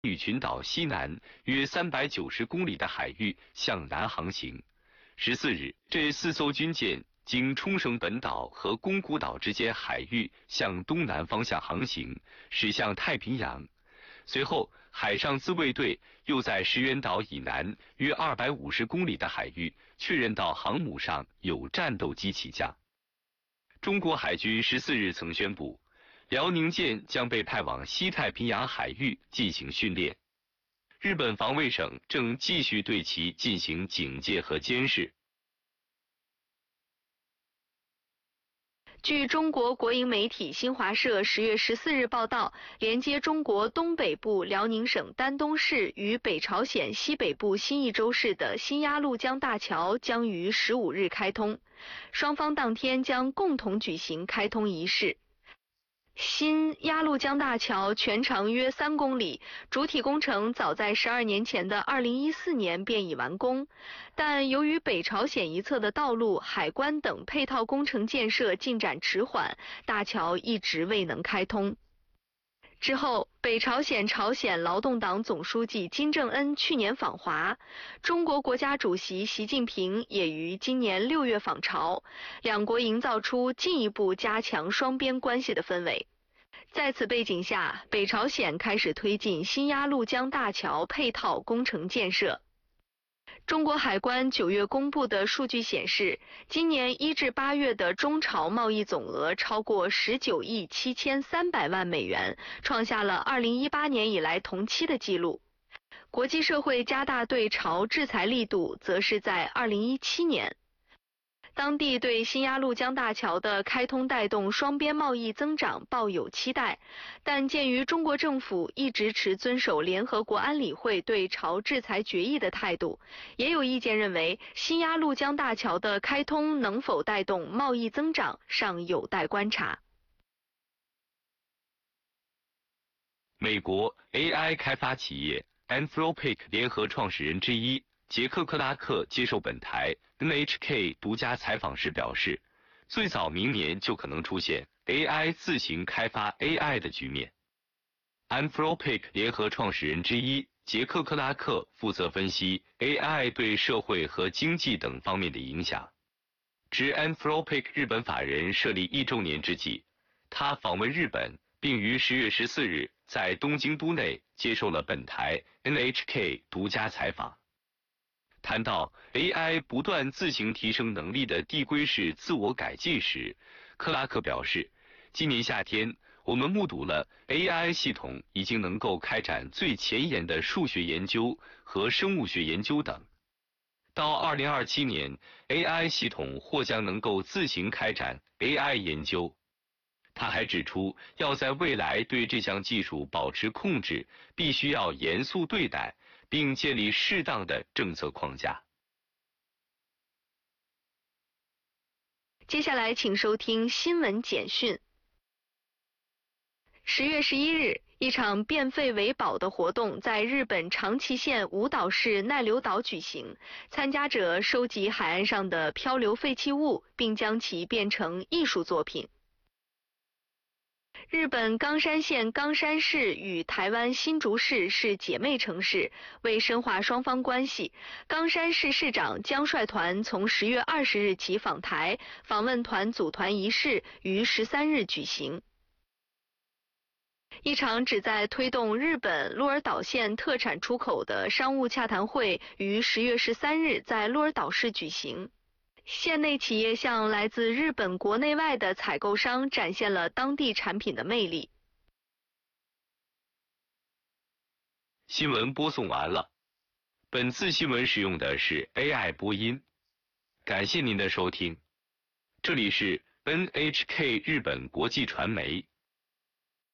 屿群岛西南约390公里的海域向南航行。14日，这4艘军舰经冲绳本岛和宫古岛之间海域向东南方向航行，驶向太平洋。随后，海上自卫队又在石垣岛以南约250公里的海域确认到航母上有战斗机起降。中国海军14日曾宣布，辽宁舰将被派往西太平洋海域进行训练。日本防卫省正继续对其进行警戒和监视。 据中国国营媒体新华社10月14日报道，连接中国东北部辽宁省丹东市与北朝鲜西北部新义州市的新鸭绿江大桥将于15日开通，双方当天将共同举行开通仪式。新鸭绿江大桥全长约3公里，主体工程早在12年前的2014年便已完工，但由于北朝鲜一侧的道路、海关等配套工程建设进展迟缓，大桥一直未能开通。之后，北朝鲜朝鲜劳动党总书记金正恩去年访华，中国国家主席习近平也于今年6月访朝，两国营造出进一步加强双边关系的氛围。在此背景下，北朝鲜开始推进新鸭绿江大桥配套工程建设。中国海关9月公布的数据显示，今年1至8月的中朝贸易总额超过19亿7300万美元，创下了2018年以来同期的纪录。国际社会加大对朝制裁力度，则是在2017年。当地对新鸭绿江大桥的开通带动双边贸易增长抱有期待，但鉴于中国政府一直持遵守联合国安理会对朝制裁决议的态度，也有意见认为新鸭绿江大桥的开通能否带动贸易增长尚有待观察。 美国 AI 开发企业 Anthropic 联合创始人之一杰克·克拉克接受本台 NHK 独家采访时表示，最早明年就可能出现 AI 自行开发 AI 的局面。Anthropic 联合创始人之一杰克·克拉克负责分析 AI 对社会和经济等方面的影响。值 Anthropic 日本法人设立1周年之际，他访问日本，并于10月14日在东京都内接受了本台 NHK 独家采访。谈到 AI 不断自行提升能力的递归式自我改进时，克拉克表示，今年夏天我们目睹了 AI 系统已经能够开展最前沿的数学研究和生物学研究等。到2027年 ，AI 系统或将能够自行开展 AI 研究。他还指出，要在未来对这项技术保持控制，必须要严肃对待，并建立适当的政策框架。 接下来请收听新闻简讯。10月11日，一场变废为宝的活动在日本长崎县五岛市奈留岛举行，参加者收集海岸上的漂流废弃物，并将其变成艺术作品。日本冈山县冈山市与台湾新竹市是姐妹城市，为深化双方关系，冈山市市长将率团从10月20日起访台，访问团组团仪式于13日举行。一场旨在推动日本鹿儿岛县特产出口的商务洽谈会于10月13日在鹿儿岛市举行。县内企业向来自日本国内外的采购商展现了当地产品的魅力。 新闻播送完了，本次新闻使用的是 AI 播音，感谢您的收听。这里是 NHK 日本国际传媒。